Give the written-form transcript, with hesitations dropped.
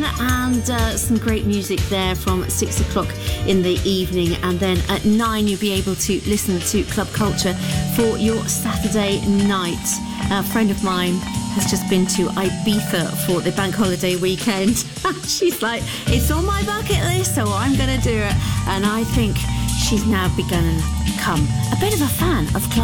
and some great music there from 6 o'clock in the evening, and then at 9 you'll be able to listen to Club Culture for your Saturday night. A friend of mine has just been to Ibiza for the bank holiday weekend. She's like, it's on my bucket list, so I'm going to do it. And I think she's now begun to become a bit of a fan of Club